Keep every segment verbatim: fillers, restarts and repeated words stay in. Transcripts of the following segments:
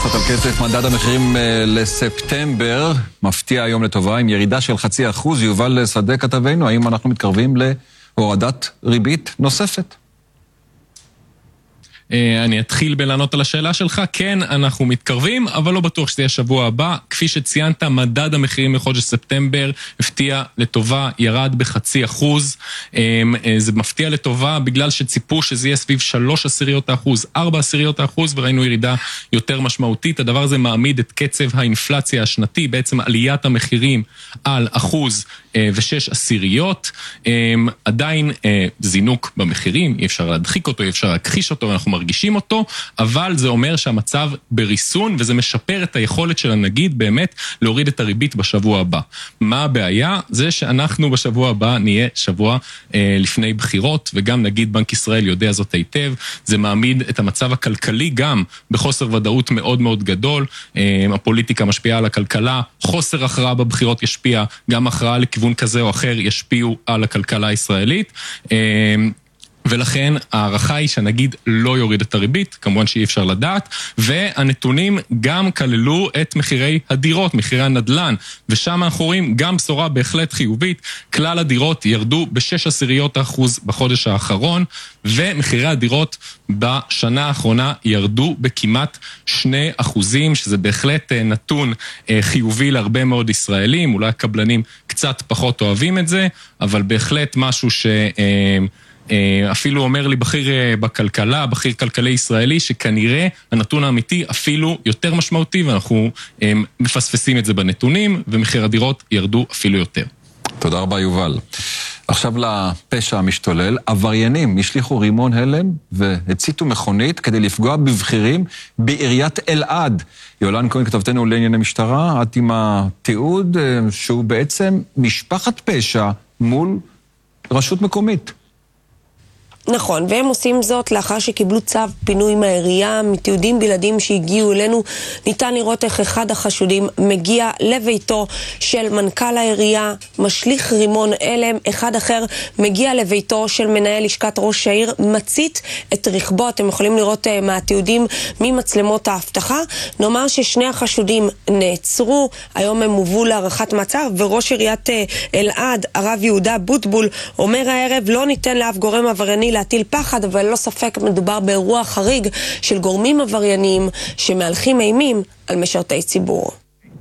קצת על כסף, מדד המחירים לספטמבר מפתיע היום לטובה, עם ירידה של חצי אחוז. יובל שדה כתבנו, האם אנחנו מתקרבים להורדת ריבית נוספת? אני אתחיל בלענות על השאלה שלך. כן, אנחנו מתקרבים, אבל לא בטוח שזה יהיה שבוע הבא. כפי שציינת, מדד המחירים מחודש ספטמבר הפתיע לטובה, ירד בחצי אחוז. זה מפתיע לטובה בגלל שציפו שזה יהיה סביב שלוש עשיריות האחוז, ארבע עשיריות האחוז, וראינו ירידה יותר משמעותית. הדבר הזה מעמיד את קצב האינפלציה השנתי, בעצם עליית המחירים על אחוז ושש עשיריות. עדיין זינוק במחירים, אי אפשר להדחיק אותו, אי אפשר להכחיש אותו, אנחנו מרגישים אותו, אבל זה אומר שהמצב בריסון, וזה משפר את היכולת של הנגיד באמת להוריד את הריבית בשבוע הבא. מה הבעיה? זה שאנחנו בשבוע הבא נהיה שבוע אה, לפני בחירות, וגם נגיד בנק ישראל יודע זאת היטב. זה מעמיד את המצב הכלכלי גם בחוסר ודאות מאוד מאוד גדול. אה, הפוליטיקה משפיעה על הכלכלה, חוסר הכרעה בבחירות ישפיע, גם הכרעה לכיוון כזה או אחר ישפיעו על הכלכלה הישראלית. אה, ולכן הערכה היא שנגיד לא יוריד את הריבית, כמובן שאי אפשר לדעת, והנתונים גם כללו את מחירי הדירות, מחירי הנדלן, ושם אנחנו רואים גם בשורה בהחלט חיובית. כלל הדירות ירדו בשש עשיריות האחוז בחודש האחרון, ומחירי הדירות בשנה האחרונה ירדו בכמעט שני אחוזים, שזה בהחלט נתון חיובי להרבה מאוד ישראלים. אולי הקבלנים קצת פחות אוהבים את זה, אבל בהחלט משהו ש... אפילו אומר לי בכיר בכלכלה, בכיר כלכלי ישראלי, שכנראה הנתון האמיתי אפילו יותר משמעותי, ואנחנו מפספסים את זה בנתונים, ומחיר הדירות ירדו אפילו יותר. תודה רבה יובל. עכשיו לפשע המשתולל. עבריינים השליחו רימון הלם והציתו מכונית כדי לפגוע בבחירים בעיריית אלעד. יולן כהן כתבתנו לענייני משטרה, את עם התיעוד שהוא בעצם משפחת פשע מול רשות מקומית. נכון, והם עושים זאת לאחר שקיבלו צו פינוי מהעירייה. מתיעודים בלעדים שהגיעו אלינו ניתן לראות איך אחד החשודים מגיע לביתו של מנכ"ל העירייה, משליך רימון הלם. אחד אחר מגיע לביתו של מנהל לשכת ראש העיר, מצית את רכבו. אתם יכולים לראות uh, מהתיעודים ממצלמות ההבטחה. נאמר ששני החשודים נעצרו, היום הם הובאו להערכת מעצר, וראש עיריית uh, אלעד, הרב יהודה בוטבול, אומר הערב לא ניתן לאף גורם עברייני להטיל פחד, אבל לא ספק מדובר באירוע חריג של גורמים עברייניים שמהלכים אימים על משרתי ציבור.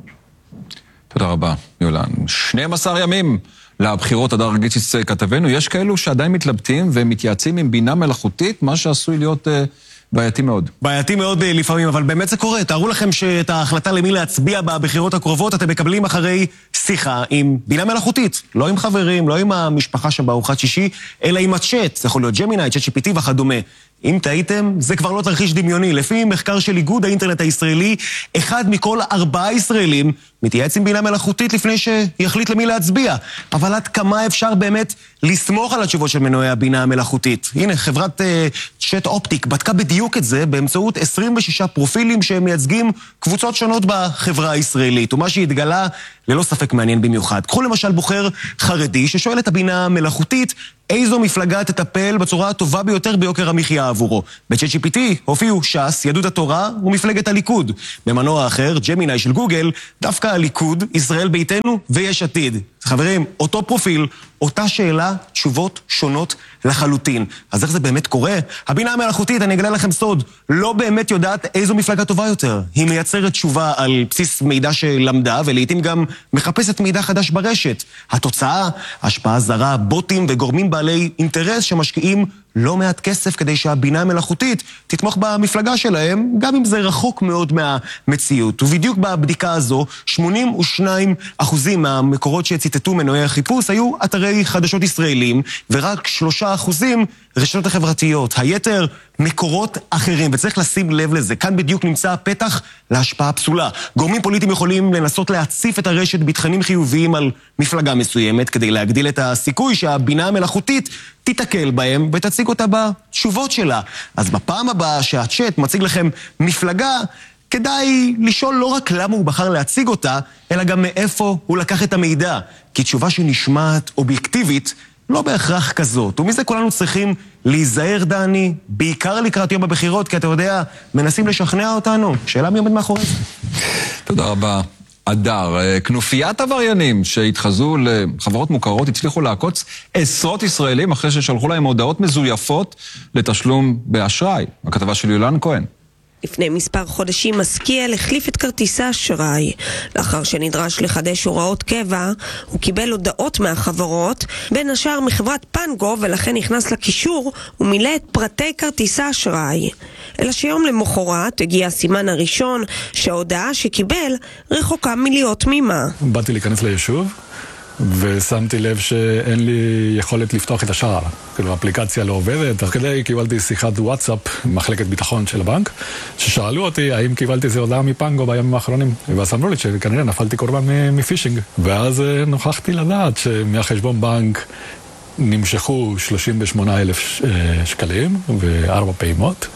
תודה רבה, יולן. שנים עשר ימים לבחירות, הדר גיציס כתבנו. יש כאלו שעדיין מתלבטים ומתייעצים עם בינה מלאכותית, מה שעשוי להיות... Uh... בעייתי מאוד. בעייתי מאוד לפעמים, אבל באמת זה קורה. תארו לכם שאת ההחלטה למי להצביע בבחירות הקרובות אתם מקבלים אחרי שיחה עם בינה מלאכותית. לא עם חברים, לא עם המשפחה שבארוחת שישי, אלא עם הצ'אט. זה יכול להיות ג'מיני, צ'אט ג'י פי טי וכדומה. אם טעיתם, זה כבר לא תרחיש דמיוני. לפי מחקר של איגוד האינטרנט הישראלי, אחד מכל ארבעה ישראלים מתייעץ עם בינה מלאכותית לפני שיחליט למי להצביע. אבל עד כמה אפשר באמת לסמוך על התשובות של מנועי הבינה המלאכותית? הנה, חברת צ'אט אופטיק בדקה בדיוק את זה באמצעות עשרים ושישה פרופילים שמייצגים קבוצות שונות בחברה הישראלית. ומה שהתגלה ללא ספק מעניין במיוחד. קחו למשל בוחר חרדי ששואל את הבינה המלאכותית איזו מפלגה תטפל בצורה הטובה ביותר ביוקר המחיה עבורו. ב-צ'אט ג'י פי טי הופיעו ש"ס, יהדות התורה ומפלגת הליכוד. במנוע אחר, ג'מיני של גוגל, דווקא הליכוד, ישראל ביתנו ויש עתיד. חברים, אותו פרופיל, אותה שאלה, תשובות שונות לחלוטין. אז איך זה באמת קורה? הבינה המלאכותית, אני אגלה לכם סוד, לא באמת יודעת איזו מפלגה טובה יותר. היא מייצרת תשובה על בסיס מידע שלמדה, ולעיתים גם מחפשת מידע חדש ברשת. התוצאה, השפעה זרה, בוטים וגורמים בעלי אינטרס שמשקיעים לא מעט כסף כדי שהבינה המלאכותית תתמוך במפלגה שלהם, גם אם זה רחוק מאוד מהמציאות. ובדיוק בבדיקה הזו, שמונים ושניים אחוזים מהמקורות שציטטו מנועי החיפוש היו אתרי חדשות ישראלים, ורק שלושה אחוזים רשתות החברתיות. היתר מקורות אחרים, וצריך לשים לב לזה. כאן בדיוק נמצא הפתח להשפעה פסולה. גורמים פוליטיים יכולים לנסות להציף את הרשת בתכנים חיוביים על מפלגה מסוימת, כדי להגדיל את הסיכוי שהבינה המלאכותית תתקל בהם ותציג אותה בתשובות שלה. אז בפעם הבאה שהצ'אט מציג לכם מפלגה, כדאי לשאול לא רק למה הוא בחר להציג אותה, אלא גם מאיפה הוא לקח את המידע. כי תשובה שנשמעת אובייקטיבית לא בהכרח כזאת. ומזה כולנו צריכים להיזהר, דני, בעיקר לקראת יום הבחירות, כי אתה יודע, מנסים לשכנע אותנו. שאלה מי עומד מאחורי זה. תודה רבה. אדר, כנופיית עבריינים שהתחזו לחברות מוכרות הצליחו לעקוץ עשרות ישראלים אחרי ששלחו להם הודעות מזויפות לתשלום באשראי. הכתבה של יולן כהן. לפני מספר חודשים משכיל החליף את כרטיס האשראי. לאחר שנדרש לחדש הוראות קבע, הוא קיבל הודעות מהחברות, בין השאר מחברת פנגו, ולכן נכנס לקישור ומילא את פרטי כרטיס האשראי. אלא שיום למחרת הגיע הסימן הראשון שההודעה שקיבל רחוקה מלהיות תמימה. באתי להיכנס ליישוב ושמתי לב שאין לי יכולת לפתוח את השער. כאילו, האפליקציה לא עובדת. תוך כדי קיבלתי שיחת וואטסאפ, מחלקת ביטחון של הבנק, ששאלו אותי האם קיבלתי איזו הודעה מפנגו בימים האחרונים. ואז אמרו לי שכנראה נפלתי קורבן מפישינג. ואז נוכחתי לדעת שמהחשבון בנק נמשכו שלושים ושמונה אלף שקלים וארבע פעימות,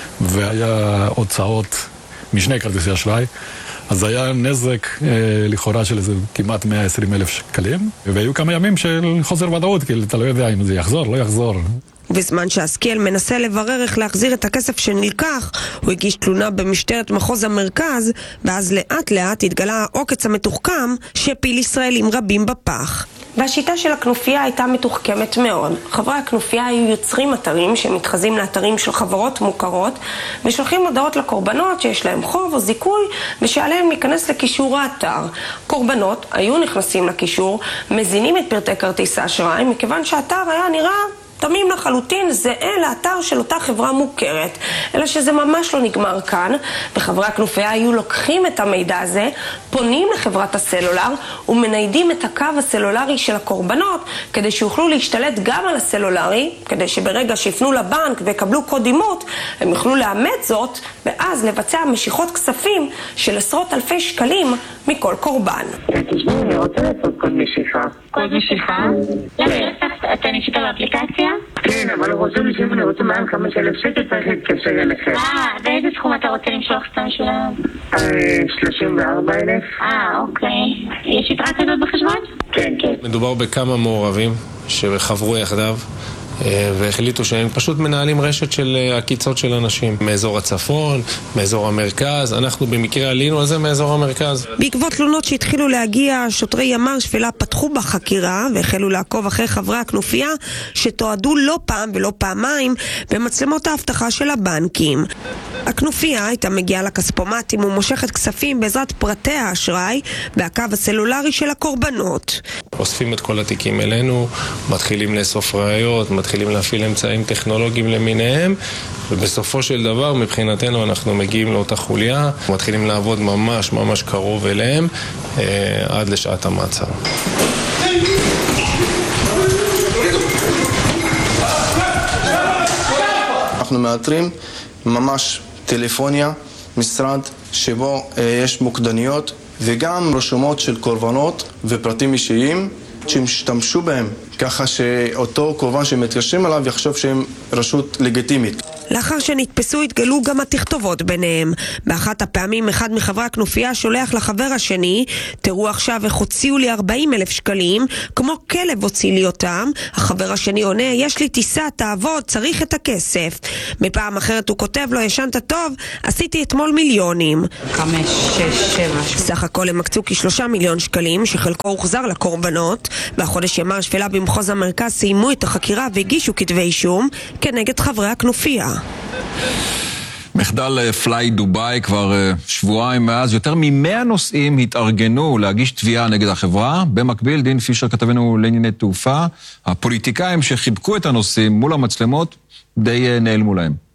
והיה הוצאות משני כרטיסי אשראי. אז היה נזק אה, לכאורה של איזה כמעט מאה ועשרים אלף שקלים, והיו כמה ימים של חוסר ודאות, כי אתה לא יודע אם זה יחזור, לא יחזור. בזמן שהשכיל מנסה לברר איך להחזיר את הכסף שנלקח, הוא הגיש תלונה במשטרת מחוז המרכז, ואז לאט לאט התגלה העוקץ המתוחכם שהפיל ישראלים רבים בפח. והשיטה של הכנופיה הייתה מתוחכמת מאוד. חברי הכנופיה היו יוצרים אתרים שמתחזים לאתרים של חברות מוכרות, ושולחים הודעות לקורבנות שיש להם חוב או זיכוי, ושעליהם להיכנס לקישור האתר. קורבנות היו נכנסים לקישור, מזינים את פרטי כרטיס האשראי, מכיוון שהאתר היה נראה תמים לחלוטין זהה לאתר של אותה חברה מוכרת, אלא שזה ממש לא נגמר כאן, וחברי הכנופיה היו לוקחים את המידע הזה, פונים לחברת הסלולר ומניידים את הקו הסלולרי של הקורבנות, כדי שיוכלו להשתלט גם על הסלולרי, כדי שברגע שיפנו לבנק ויקבלו קוד אימות, הם יוכלו לאמץ זאת, ואז לבצע משיכות כספים של עשרות אלפי שקלים מכל קורבן. תשמעו, אני רוצה לעשות קוד משיכה. קוד משיכה? למה, אתה נשית באפליקציה? כן, אבל הוא רוצה לשם, אני רוצה מעל כמה שאלף שקל צריך להתקשר אליכם. אה, באיזה סכום אתה רוצה למשוך סתם שלנו? שלושים וארבע אלף. אה, אוקיי. יש יתרה כזאת בחשבון? כן, כן. מדובר בכמה מעורבים שחברו יחדיו והחליטו שהם פשוט מנהלים רשת של עקיצות של אנשים מאזור הצפון, מאזור המרכז. אנחנו במקרה עלינו על זה מאזור המרכז. בעקבות תלונות שהתחילו להגיע, שוטרי ימ"ר שפלה פתחו בחקירה והחלו לעקוב אחרי חברי הכנופיה שתועדו לא פעם ולא פעמיים במצלמות ההבטחה של הבנקים. הכנופיה הייתה מגיעה לכספומטים ומושכת כספים בעזרת פרטי האשראי והקו הסלולרי של הקורבנות. אוספים את כל התיקים אלינו, מתחילים לאסוף ראיות, מתחילים להפעיל אמצעים טכנולוגיים למיניהם, ובסופו של דבר מבחינתנו אנחנו מגיעים לאותה חוליה, מתחילים לעבוד ממש ממש קרוב אליהם אה, עד לשעת המעצר. אנחנו מאתרים ממש טלפוניה, משרד שבו אה, יש מוקדניות וגם רשומות של קורבנות ופרטים אישיים שהשתמשו בהם, ככה שאותו קורבן שמתקשרים עליו יחשוב שהם רשות לגיטימית. לאחר שנתפסו התגלו גם התכתובות ביניהם. באחת הפעמים אחד מחברי הכנופיה שולח לחבר השני, תראו עכשיו איך הוציאו לי ארבעים אלף שקלים, כמו כלב הוציא לי אותם. החבר השני עונה, יש לי טיסה, תעבוד, צריך את הכסף. בפעם אחרת הוא כותב לו, ישנת טוב, עשיתי אתמול מיליונים. חמש, שש, שבע. סך הכל הם מקצו כשלושה מיליון שקלים, שחלקו הוחזר לקורבנות. והחודש ימ"ר שפלה במחוז המרכז סיימו את החקירה והגישו כתבי אישום כנגד חברי הכנופיה. מחדל פליי דובאי, כבר שבועיים מאז, יותר ממאה נוסעים התארגנו להגיש תביעה נגד החברה. במקביל, דין פישר כתבנו לענייני תעופה, הפוליטיקאים שחיבקו את הנוסעים מול המצלמות די נעלמו להם.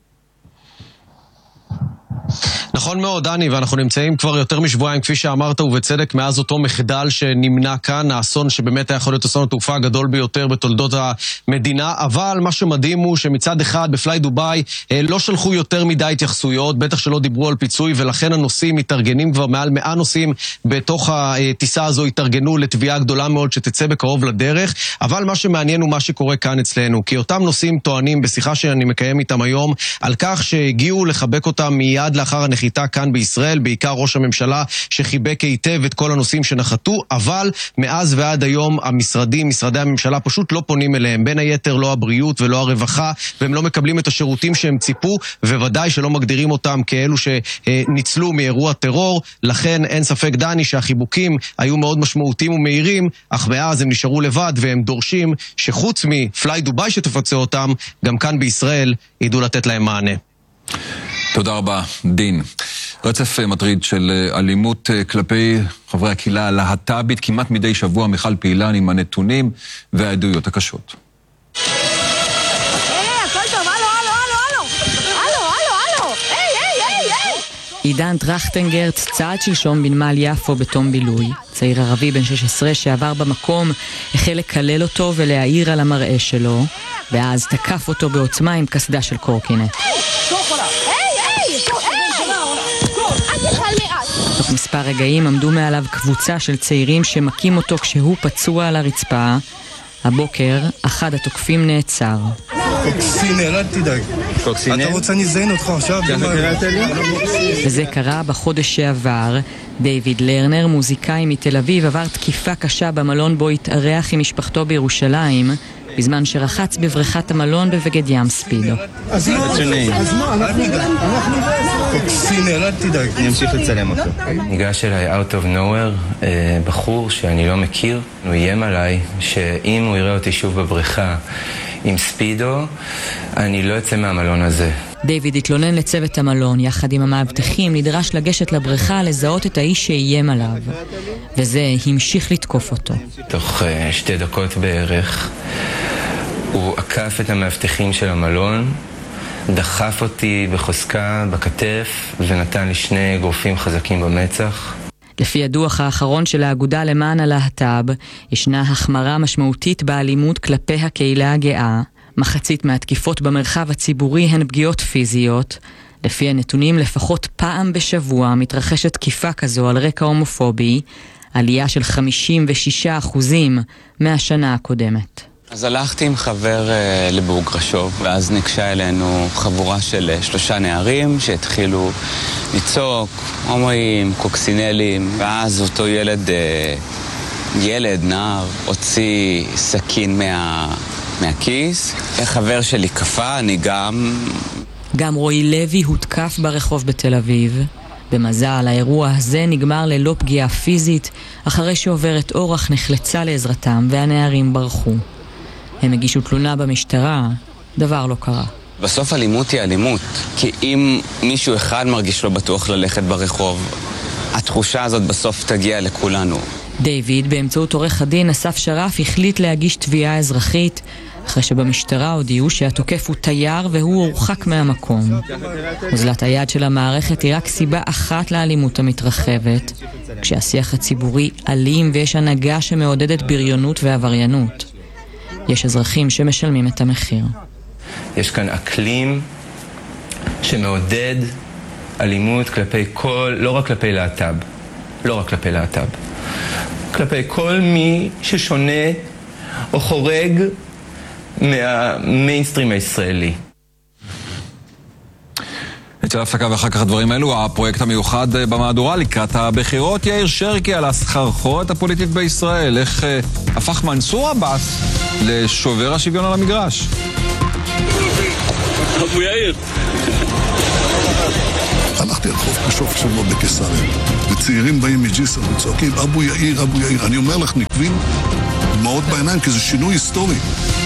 נכון מאוד, דני, ואנחנו נמצאים כבר יותר משבועיים, כפי שאמרת, ובצדק, מאז אותו מחדל שנמנע כאן, האסון שבאמת היה יכול להיות אסון התעופה הגדול ביותר בתולדות המדינה, אבל מה שמדהים הוא שמצד אחד בפליי דובאי לא שלחו יותר מדי התייחסויות, בטח שלא דיברו על פיצוי, ולכן הנוסעים מתארגנים כבר מעל מאה נוסעים בתוך הטיסה הזו, התארגנו לתביעה גדולה מאוד שתצא בקרוב לדרך, אבל מה שמעניין הוא מה שקורה כאן אצלנו, כי אותם נוסעים טוענים בשיחה שאני מקיים איתם היום, על כך שהגיעו לחבק אותם מיד לאחר הנחיתה שליטה כאן בישראל, בעיקר ראש הממשלה שחיבק היטב את כל הנושאים שנחתו, אבל מאז ועד היום המשרדים, משרדי הממשלה פשוט לא פונים אליהם, בין היתר לא הבריאות ולא הרווחה, והם לא מקבלים את השירותים שהם ציפו, וודאי שלא מגדירים אותם כאלו שניצלו מאירוע טרור. לכן אין ספק דני שהחיבוקים היו מאוד משמעותיים ומהירים, אך מאז הם נשארו לבד והם דורשים שחוץ מפליי דוביי שתפצה אותם, גם כאן בישראל ידעו לתת להם מענה. תודה רבה, דין. רצף מטריד של אלימות כלפי חברי הקהילה הלהט"בית, כמעט מדי שבוע מיכל פעילן עם הנתונים והעדויות הקשות. עידן טרכטנגרט צעד שלשום בנמל יפו בתום בילוי. צעיר ערבי בן שש עשרה שעבר במקום החל לקלל אותו ולהעיר על המראה שלו, ואז תקף אותו בעוצמה עם קסדה של קורקינט. תוך מספר רגעים עמדו מעליו קבוצה של צעירים שמקים אותו כשהוא פצוע על הרצפה. הבוקר אחד התוקפים נעצר. קוקסינל, אל תדאג. קוקסינל? אתה רוצה נזיין אותך עכשיו? ככה קראת לי? וזה קרה בחודש שעבר. דיוויד לרנר, מוזיקאי מתל אביב, עבר תקיפה קשה במלון בו התארח עם משפחתו בירושלים, בזמן שרחץ בבריכת המלון בבגד ים ספידו. אז מה? אז מה? אנחנו קוקסינל, אל תדאג. אני אמשיך לצלם אותו. ניגש אליי out of nowhere, בחור שאני לא מכיר. הוא איים עליי שאם הוא יראה אותי שוב בבריכה עם ספידו, אני לא אצא מהמלון הזה. דיוויד התלונן לצוות המלון, יחד עם המאבטחים נדרש לגשת לבריכה לזהות את האיש שאיים עליו, וזה המשיך לתקוף אותו. תוך uh, שתי דקות בערך הוא עקף את המאבטחים של המלון, דחף אותי בחוזקה בכתף ונתן לי שני גרופים חזקים במצח. לפי הדוח האחרון של האגודה למען הלהט"ב, ישנה החמרה משמעותית באלימות כלפי הקהילה הגאה. מחצית מהתקיפות במרחב הציבורי הן פגיעות פיזיות. לפי הנתונים, לפחות פעם בשבוע מתרחשת תקיפה כזו על רקע הומופובי, עלייה של חמישים ושישה אחוזים מהשנה הקודמת. אז הלכתי עם חבר uh, לבוגרשוב, ואז נקשה אלינו חבורה של uh, שלושה נערים שהתחילו לצעוק, הומואים, קוקסינלים, ואז אותו ילד, uh, ילד, נער, הוציא סכין מה, מהכיס. חבר שלי קפה, אני גם... גם רועי לוי הותקף ברחוב בתל אביב. במזל, האירוע הזה נגמר ללא פגיעה פיזית, אחרי שעוברת אורח נחלצה לעזרתם והנערים ברחו. הם הגישו תלונה במשטרה, דבר לא קרה. בסוף אלימות היא אלימות, כי אם מישהו אחד מרגיש לא בטוח ללכת ברחוב, התחושה הזאת בסוף תגיע לכולנו. דיוויד, באמצעות עורך הדין אסף שרף, החליט להגיש תביעה אזרחית, אחרי שבמשטרה הודיעו שהתוקף הוא תייר והוא הורחק מהמקום. אוזלת היד של המערכת היא רק סיבה אחת לאלימות המתרחבת, כשהשיח הציבורי אלים ויש הנהגה שמעודדת בריונות ועבריינות. יש אזרחים שמשלמים את המחיר. יש כאן אקלים שמעודד אלימות כלפי כל, לא רק כלפי להט"ב, לא רק כלפי להט"ב, כלפי כל מי ששונה או חורג מהמיינסטרים הישראלי. אצל ההפסקה ואחר כך הדברים האלו, הפרויקט המיוחד במהדורה לקראת הבחירות, יאיר שרקי על הסחרחורת הפוליטית בישראל, איך אה, הפך מנסור עבאס לשובר השוויון על המגרש. אבו יאיר. הלכתי על חוף בשוף שלו בקיסריה, וצעירים באים מג'יסר וצועקים אבו יאיר, אבו יאיר. אני אומר לך, נקבים דמעות בעיניים, כי זה שינוי היסטורי.